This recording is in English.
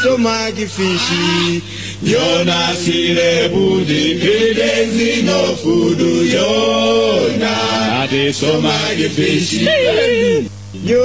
so magi fishy. Yona sire budi pidezi no fudu Yona ade so magi fishy.